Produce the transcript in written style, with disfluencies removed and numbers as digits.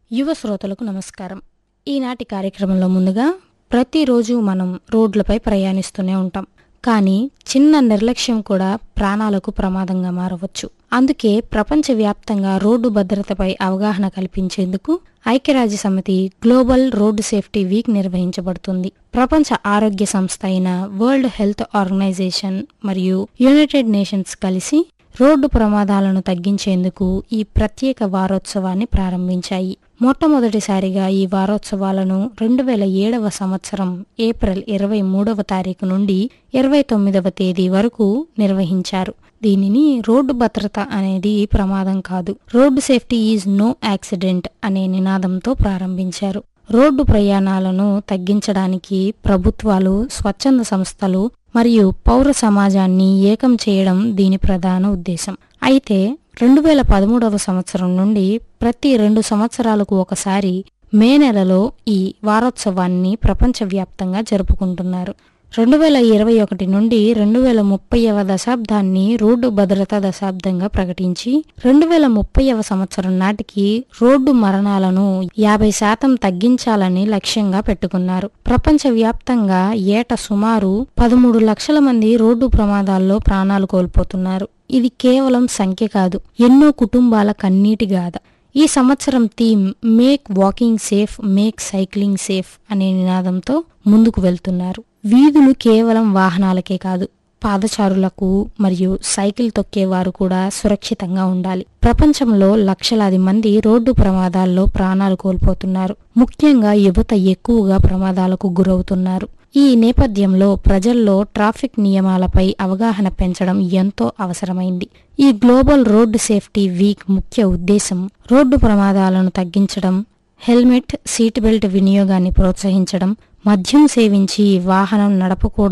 యువ శ్రోతలకు నమస్కారం. ఈనాటి కార్యక్రమంలో ముందుగా ప్రతిరోజు మనం రోడ్లపై ప్రయాణిస్తూనే ఉంటాం. కానీ చిన్న నిర్లక్ష్యం కూడా ప్రాణాలకు ప్రమాదంగా మారవచ్చు. అందుకే ప్రపంచవ్యాప్తంగా రోడ్డు భద్రతపై అవగాహన కల్పించేందుకు ఐక్యరాజ్య సమితి గ్లోబల్ రోడ్డు సేఫ్టీ వీక్ నిర్వహించబడుతుంది. ప్రపంచ ఆరోగ్య సంస్థ అయిన వరల్డ్ హెల్త్ ఆర్గనైజేషన్ మరియు యునైటెడ్ నేషన్స్ కలిసి రోడ్డు ప్రమాదాలను తగ్గించేందుకు ఈ ప్రత్యేక వారోత్సవాన్ని ప్రారంభించాయి. మొట్టమొదటిసారిగా ఈ వారోత్సవాలను 2007 సంవత్సరం ఏప్రిల్ 23వ తారీఖు నుండి 29వ తేదీ వరకు నిర్వహించారు. దీనిని రోడ్డు భద్రత అనేది ప్రమాదం కాదు, road safety is no accident అనే నినాదంతో ప్రారంభించారు. రోడ్డు ప్రయాణాలను తగ్గించడానికి ప్రభుత్వాలు, స్వచ్ఛంద సంస్థలు మరియు పౌర సమాజాన్ని ఏకం చేయడం దీని ప్రధాన ఉద్దేశం. అయితే 2013వ సంవత్సరం నుండి ప్రతి 2 సంవత్సరాలకు ఒకసారి మే నెలలో ఈ వారోత్సవాన్ని ప్రపంచవ్యాప్తంగా జరుపుకుంటున్నారు. 2021 నుండి 2030వ దశాబ్దాన్ని రోడ్డు భద్రతా దశాబ్దంగా ప్రకటించి 2030వ సంవత్సరం నాటికి రోడ్డు మరణాలను 50% తగ్గించాలని లక్ష్యంగా పెట్టుకున్నారు. ప్రపంచవ్యాప్తంగా ఏటా సుమారు 13 లక్షల మంది రోడ్డు ప్రమాదాల్లో ప్రాణాలు కోల్పోతున్నారు. ఇది కేవలం సంఖ్య కాదు, ఎన్నో కుటుంబాల కన్నీటి గాథ. ఈ సంవత్సరం theme make walking safe, make cycling safe అనే నినాదంతో ముందుకు వెళ్తున్నారు. వీధులు కేవలం వాహనాలకే కాదు, పాదచారులకు మరియు సైకిల్ తొక్కేవారు కూడా సురక్షితంగా ఉండాలి. ప్రపంచంలో లక్షలాది మంది రోడ్డు ప్రమాదాల్లో ప్రాణాలు కోల్పోతున్నారు. ముఖ్యంగా యువత ఎక్కువగా ప్రమాదాలకు గురవుతున్నారు. ఈ నేపథ్యంలో ప్రజల్లో ట్రాఫిక్ నియమాలపై అవగాహన పెంచడం ఎంతో అవసరమైంది. ఈ గ్లోబల్ రోడ్డు సేఫ్టీ వీక్ ముఖ్య ఉద్దేశం రోడ్డు ప్రమాదాలను తగ్గించడం, హెల్మెట్, సీట్ బెల్ట్ వినియోగాన్ని ప్రోత్సహించడం, మద్యం సేవించి వాహనం నడపకూడదు